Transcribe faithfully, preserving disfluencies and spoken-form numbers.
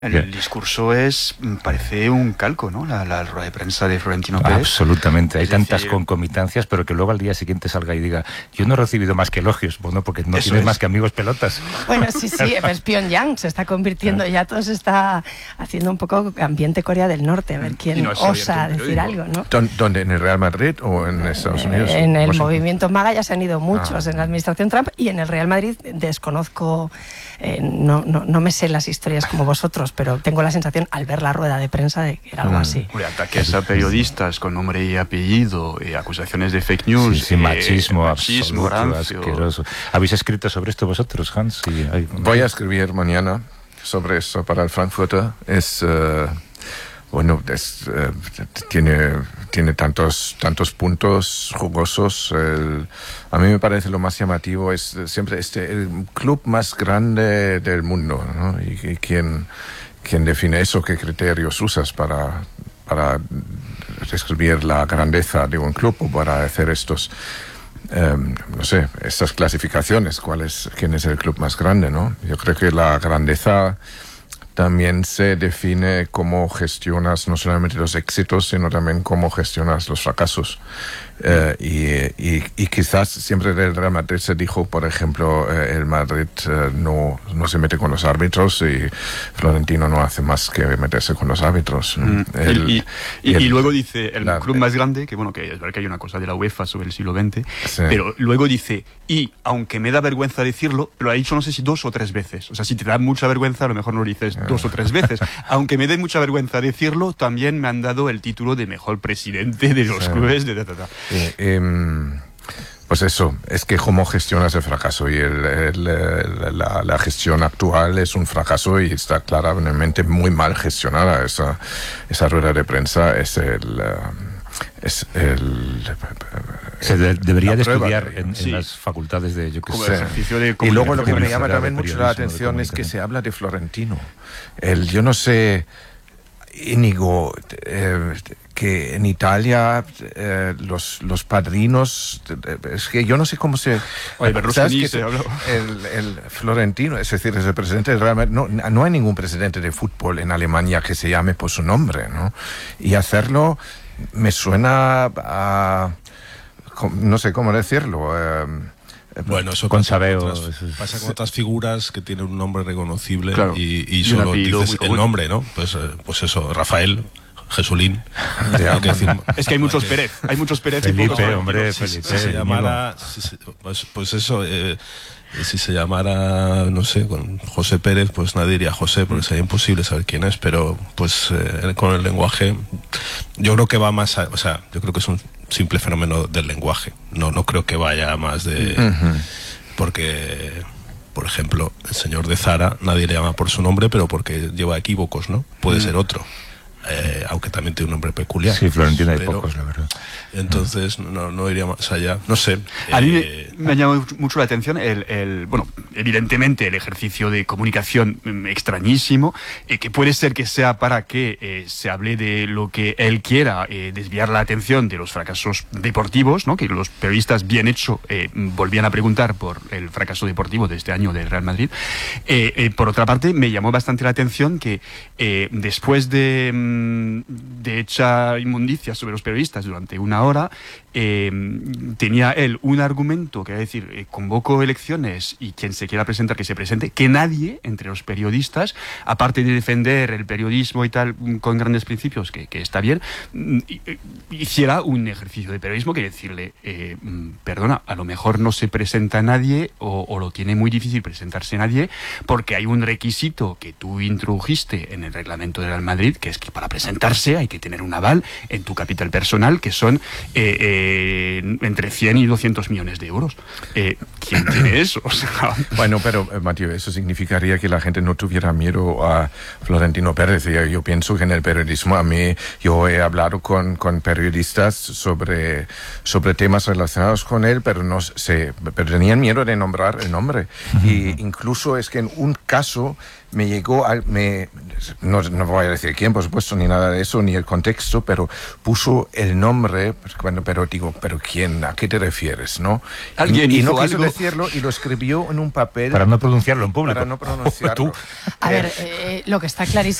El, el discurso es parece un calco, ¿no? La, la rueda de prensa de Florentino Pérez. Absolutamente. Hay es tantas decir... concomitancias, pero que luego al día siguiente salga y diga, yo no he recibido más que elogios, bueno, porque no Eso tienes es. más que amigos pelotas. Bueno, sí, sí, es Pyongyang, se está convirtiendo, ya todo se está haciendo un poco ambiente Corea del Norte, a ver quién no es osa abierto, decir algo, ¿no? ¿Dónde? ¿En el Real Madrid o en Estados Unidos? En el Washington. movimiento MAGA ya se han ido muchos, Ah. en la administración Trump, y en el Real Madrid desconozco, eh, no, no, no me sé las historias como vosotros, pero tengo la sensación al ver la rueda de prensa de que era algo Mm. así. Hombre, ataques a periodistas con nombre y apellido, eh, acusaciones de fake news, Sí, sí, eh, machismo, machismo absoluto, rancio. asqueroso. ¿Habéis escrito sobre esto vosotros, Hans? Sí, hay... Voy a escribir mañana sobre eso para el Frankfurter. Es... Uh, Bueno, es, eh, tiene, tiene tantos, tantos puntos jugosos. El, a mí me parece lo más llamativo es siempre este, el club más grande del mundo, ¿no? Y, y quién, quién define eso, qué criterios usas para, para describir la grandeza de un club o para hacer estos, eh, no sé, estas clasificaciones, cuál es, quién es el club más grande, ¿no? Yo creo que la grandeza también se define cómo gestionas no solamente los éxitos, sino también cómo gestionas los fracasos. Eh, y, y, y quizás siempre del Real Madrid se dijo, por ejemplo, eh, el Madrid eh, no, no se mete con los árbitros y Florentino no hace más que meterse con los árbitros. Mm. El, y, y, el, y luego dice, el la, club más grande, que bueno, que es verdad que hay una cosa de la UEFA sobre el siglo veinte, sí. pero luego dice, y aunque me da vergüenza decirlo, lo ha dicho no sé si dos o tres veces. O sea, si te da mucha vergüenza, a lo mejor no lo dices dos o tres veces. Aunque me dé mucha vergüenza decirlo, también me han dado el título de mejor presidente de los sí. clubes de... Ta, ta, ta. Eh, eh, pues eso, es que cómo gestionas el fracaso y el, el, el, la, la gestión actual es un fracaso y está claramente muy mal gestionada. Esa, esa rueda de prensa es el... Es el, Se de, debería de prueba, estudiar en, sí. en las facultades de, yo qué Como sé. ejercicio de Y luego lo que me comunicación, llama de también mucho la periodismo, de atención es que comunicación. se habla de Florentino. El, yo no sé, Íñigo, eh, que en Italia eh, los, los padrinos, eh, es que yo no sé cómo se... Oye, Berlusconi ¿sabes se que habló. el, el Florentino, es decir, es el presidente del Real Madrid. No, no hay ningún presidente de fútbol en Alemania que se llame por su nombre, ¿no? Y hacerlo me suena a... no sé cómo decirlo... Eh, Bueno, eso con pasa, sabeo, con otras, eso es- pasa con otras figuras que tienen un nombre reconocible, Claro. y, y Y un solo apellido dices muy el común. nombre, ¿no? Pues, eh, pues eso, Rafael, Jesulín. Ya, Hay que decir- Es que hay muchos que- Pérez, hay muchos Pérez y Felipe, pocos Florentinos. hombre, si, Felipe. si se Íñigo. llamara, si se- pues, pues eso, eh, si se llamara, no sé, con José Pérez, pues nadie diría José, porque sería imposible saber quién es, pero pues eh, con el lenguaje, yo creo que va más a, o sea, yo creo que es un simple fenómeno del lenguaje, no, no creo que vaya a más de... uh-huh. Porque, por ejemplo, el señor de Zara, nadie le llama por su nombre, pero porque lleva equívocos, ¿no? Puede Mm. ser otro, eh, aunque también tiene un nombre peculiar. Sí, Florentino hay Pero- pocos, la verdad. Entonces, no, no iría más allá. No sé. A mí eh, me, me ha llamado mucho la atención el, el, bueno, evidentemente el ejercicio de comunicación mm, extrañísimo, eh, que puede ser que sea para que eh, se hable de lo que él quiera, eh, desviar la atención de los fracasos deportivos, ¿no? Que los periodistas bien hecho eh, volvían a preguntar por el fracaso deportivo de este año del Real Madrid. Eh, eh, por otra parte, me llamó bastante la atención que eh, después de, mm, de echar inmundicias sobre los periodistas durante una hora, eh, tenía él un argumento que era decir, eh, convoco elecciones y quien se quiera presentar que se presente, que nadie entre los periodistas, aparte de defender el periodismo y tal mm, con grandes principios, que, que está bien, mm, eh, hiciera un ejercicio de periodismo que decirle, eh, mm, perdona, a lo mejor no se presenta nadie o, o lo tiene muy difícil presentarse nadie porque hay un requisito que tú introdujiste en el reglamento del Real Madrid, que es que para presentarse hay que tener un aval en tu capital personal, que son eh, eh, entre cien y doscientos millones de euros. Eh, ¿Quién tiene eso? O sea, Bueno, pero, eh, Mateo, eso significaría que la gente no tuviera miedo a Florentino Pérez. Yo, yo pienso que en el periodismo, a mí, yo he hablado con, con periodistas sobre, sobre temas relacionados con él, pero no sé, pero tenían miedo de nombrar el nombre. Y incluso es que en un caso me llegó, al, me, no, no voy a decir quién, por supuesto, ni nada de eso, ni el contexto, pero puso el nombre, pues, bueno, pero digo, ¿pero quién? ¿A qué te refieres? ¿No? Alguien y, y hizo no quiso algo. decirlo y lo escribió en un papel. Para no pronunciarlo en público. Para no pronunciarlo. Tú. A ver, eh, lo que está clarísimo